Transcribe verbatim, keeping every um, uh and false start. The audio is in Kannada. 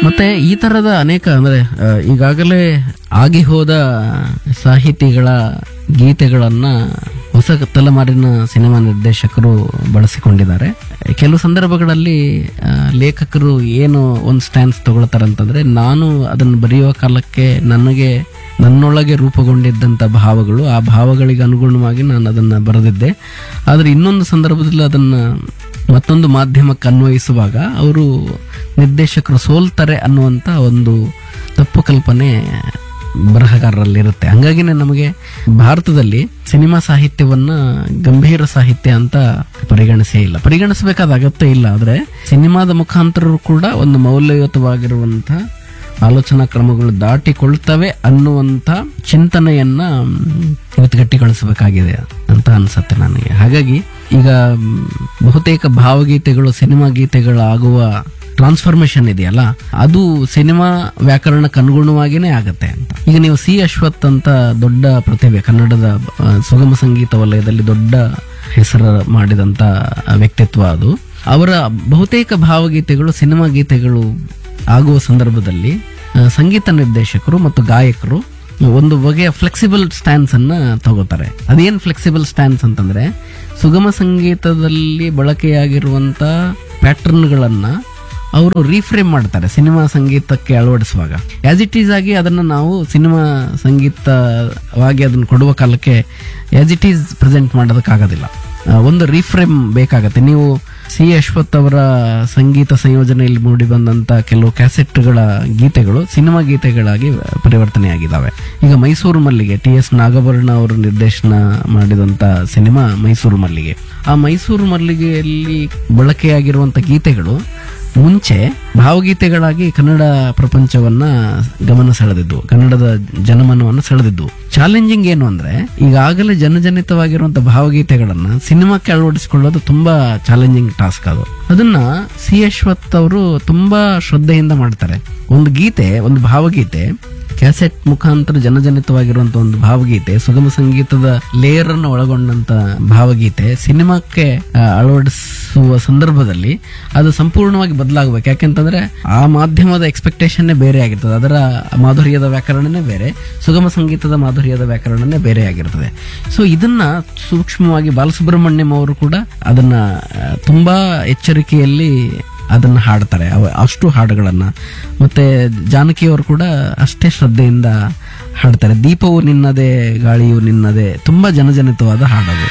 ಮತ್ತೆ ಈ ತರದ ಅನೇಕ ಅಂದ್ರೆ ಆ, ಈಗಾಗಲೇ ಆಗಿ ಹೋದ ಸಾಹಿತಿಗಳ ಗೀತೆಗಳನ್ನ ಹೊಸ ತಲೆಮಾರಿನ ಸಿನಿಮಾ ನಿರ್ದೇಶಕರು ಬಳಸಿಕೊಂಡಿದ್ದಾರೆ. ಕೆಲವು ಸಂದರ್ಭಗಳಲ್ಲಿ ಆ, ಲೇಖಕರು ಏನು ಒಂದು ಸ್ಟ್ಯಾನ್ಸ್ ತಗೊಳ್ತಾರೆ ಅಂತಂದ್ರೆ, ನಾನು ಅದನ್ನು ಬರೆಯುವ ಕಾಲಕ್ಕೆ ನನಗೆ ನನ್ನೊಳಗೆ ರೂಪುಗೊಂಡಿದ್ದಂಥ ಭಾವಗಳು, ಆ ಭಾವಗಳಿಗೆ ಅನುಗುಣವಾಗಿ ನಾನು ಅದನ್ನು ಬರೆದಿದ್ದೆ. ಆದರೆ ಇನ್ನೊಂದು ಸಂದರ್ಭದಲ್ಲಿ ಅದನ್ನು ಮತ್ತೊಂದು ಮಾಧ್ಯಮಕ್ಕೆ ಅನ್ವಯಿಸುವಾಗ ಅವರು ನಿರ್ದೇಶಕರು ಸೋಲ್ತಾರೆ ಅನ್ನುವಂಥ ಒಂದು ತಪ್ಪು ಕಲ್ಪನೆ ಬರಹಗಾರರಲ್ಲಿರುತ್ತೆ. ಹಂಗಾಗಿನೇ ನಮಗೆ ಭಾರತದಲ್ಲಿ ಸಿನಿಮಾ ಸಾಹಿತ್ಯವನ್ನ ಗಂಭೀರ ಸಾಹಿತ್ಯ ಅಂತ ಪರಿಗಣಿಸೇ ಇಲ್ಲ, ಪರಿಗಣಿಸಬೇಕಾದ ಅಗತ್ಯ ಇಲ್ಲ. ಆದ್ರೆ ಸಿನಿಮಾದ ಮುಖಾಂತರ ಕೂಡ ಒಂದು ಮೌಲ್ಯಯುತವಾಗಿರುವಂತ ಆಲೋಚನಾ ಕ್ರಮಗಳು ದಾಟಿಕೊಳ್ತವೆ ಅನ್ನುವಂತ ಚಿಂತನೆಯನ್ನ ಇವತ್ತು ಗಟ್ಟಿಗೊಳಿಸಬೇಕಾಗಿದೆ ಅಂತ ಅನ್ಸುತ್ತೆ ನನಗೆ. ಹಾಗಾಗಿ ಈಗ ಬಹುತೇಕ ಭಾವಗೀತೆಗಳು ಸಿನಿಮಾ ಗೀತೆಗಳಾಗುವ ಟ್ರಾನ್ಸ್ಫಾರ್ಮೇಶನ್ ಇದೆಯಲ್ಲ, ಅದು ಸಿನಿಮಾ ವ್ಯಾಕರಣಕ್ಕೆ ಅನುಗುಣವಾಗಿನೇ ಆಗತ್ತೆ ಅಂತ. ಈಗ ನೀವು ಸಿ ಅಶ್ವಥ್ ಅಂತ ದೊಡ್ಡ ಪ್ರತಿಭೆ, ಕನ್ನಡದ ಆ, ಸುಗಮ ಸಂಗೀತ ವಲಯದಲ್ಲಿ ದೊಡ್ಡ ಹೆಸರು ಮಾಡಿದಂತ ವ್ಯಕ್ತಿತ್ವ ಅದು. ಅವರ ಬಹುತೇಕ ಭಾವಗೀತೆಗಳು ಸಿನಿಮಾ ಗೀತೆಗಳು ಆಗುವ ಸಂದರ್ಭದಲ್ಲಿ ಆ, ಸಂಗೀತ ನಿರ್ದೇಶಕರು ಮತ್ತು ಗಾಯಕರು ಒಂದು ಬಗೆಯ ಫ್ಲೆಕ್ಸಿಬಲ್ ಸ್ಟ್ಯಾನ್ಸ್ ಅನ್ನ ತಗೋತಾರೆ. ಅದೇನ್ ಫ್ಲೆಕ್ಸಿಬಲ್ ಸ್ಟ್ಯಾನ್ಸ್ ಅಂತಂದ್ರೆ, ಸುಗಮ ಸಂಗೀತದಲ್ಲಿ ಬಳಕೆಯಾಗಿರುವಂತ ಪ್ಯಾಟರ್ನ್ಗಳನ್ನ ಅವರು ರೀಫ್ರೇಮ್ ಮಾಡ್ತಾರೆ ಸಿನಿಮಾ ಸಂಗೀತಕ್ಕೆ ಅಳವಡಿಸುವಾಗ. ಆಸ್ ಇಟ್ ಈಸ್ ಆಗಿ ಅದನ್ನ ನಾವು ಸಿನಿಮಾ ಸಂಗೀತವಾಗಿ ಅದನ್ನು ಕೊಡುವ ಕಾಲಕ್ಕೆ ಆಸ್ ಇಟ್ ಈಸ್ ಪ್ರೆಸೆಂಟ್ ಮಾಡೋದಕ್ಕಾಗೋದಿಲ್ಲ. ಆ, ಒಂದು ರೀಫ್ರೇಮ್ ಬೇಕಾಗತ್ತೆ. ನೀವು ಸಿ ಅಶ್ವಥ್ ಅವರ ಸಂಗೀತ ಸಂಯೋಜನೆಯಲ್ಲಿ ಮೂಡಿ ಬಂದಂತ ಕೆಲವು ಕ್ಯಾಸೆಟ್ಗಳ ಗೀತೆಗಳು ಸಿನಿಮಾ ಗೀತೆಗಳಾಗಿ ಪರಿವರ್ತನೆಯಾಗಿದ್ದಾವೆ. ಈಗ ಮೈಸೂರು ಮಲ್ಲಿಗೆ, ಟಿ ಎಸ್ ನಾಗಭರಣ ಅವರು ನಿರ್ದೇಶನ ಮಾಡಿದಂತ ಸಿನಿಮಾ ಮೈಸೂರು ಮಲ್ಲಿಗೆ. ಆ ಮೈಸೂರು ಮಲ್ಲಿಗೆಯಲ್ಲಿ ಬಳಕೆಯಾಗಿರುವಂತ ಗೀತೆಗಳು ಮುಂಚೆ ಭಾವಗೀತೆಗಳಾಗಿ ಕನ್ನಡ ಪ್ರಪಂಚವನ್ನ ಗಮನ ಸೆಳೆದಿದ್ದು, ಕನ್ನಡದ ಜನಮನವನ್ನು ಸೆಳೆದಿದ್ದು. ಚಾಲೆಂಜಿಂಗ್ ಏನು ಅಂದ್ರೆ, ಈಗಾಗಲೇ ಜನಜನಿತವಾಗಿರುವಂತಹ ಭಾವಗೀತೆಗಳನ್ನ ಸಿನಿಮಾಕ್ಕೆ ಅಳವಡಿಸಿಕೊಳ್ಳೋದು ತುಂಬಾ ಚಾಲೆಂಜಿಂಗ್ ಟಾಸ್ಕ್. ಅದು ಅದನ್ನ ಸಿ ಅಶ್ವಥ್ ಅವರು ತುಂಬಾ ಶ್ರದ್ಧೆಯಿಂದ ಮಾಡ್ತಾರೆ. ಒಂದು ಗೀತೆ, ಒಂದು ಭಾವಗೀತೆ ಕ್ಯಾಸೆಟ್ ಮುಖಾಂತರ ಜನಜನಿತವಾಗಿರುವಂತಹ ಒಂದು ಭಾವಗೀತೆ, ಸುಗಮ ಸಂಗೀತದ ಲೇಯರ್ ಅನ್ನು ಒಳಗೊಂಡಂತ ಭಾವಗೀತೆ ಸಿನಿಮಾಕ್ಕೆ ಆ, ಅಳವಡಿಸುವ ಸಂದರ್ಭದಲ್ಲಿ ಅದು ಸಂಪೂರ್ಣವಾಗಿ ಬದಲಾಗಬೇಕು. ಯಾಕೆಂತಂದ್ರೆ ಆ ಮಾಧ್ಯಮದ ಎಕ್ಸ್ಪೆಕ್ಟೇಷನ್ನೇ ಬೇರೆ ಆಗಿರ್ತದೆ, ಅದರ ಮಾಧುರ್ಯದ ವ್ಯಾಕರಣನೇ ಬೇರೆ, ಸುಗಮ ಸಂಗೀತದ ಮಾಧುರ್ಯದ ವ್ಯಾಕರಣನೇ ಬೇರೆ ಆಗಿರ್ತದೆ. ಸೊ ಇದನ್ನ ಸೂಕ್ಷ್ಮವಾಗಿ ಬಾಲಸುಬ್ರಹ್ಮಣ್ಯಂ ಅವರು ಕೂಡ ಅದನ್ನ ಆ, ತುಂಬಾ ಎಚ್ಚರಿಕೆಯಲ್ಲಿ ಅದನ್ನ ಹಾಡ್ತಾರೆ, ಅಷ್ಟು ಹಾಡುಗಳನ್ನ. ಮತ್ತೆ ಜಾನಕಿಯವರು ಕೂಡ ಅಷ್ಟೇ ಶ್ರದ್ಧೆಯಿಂದ ಹಾಡ್ತಾರೆ. ದೀಪವು ನಿನ್ನದೇ ಗಾಳಿಯು ನಿನ್ನದೇ, ತುಂಬಾ ಜನಜನಿತವಾದ ಹಾಡದು.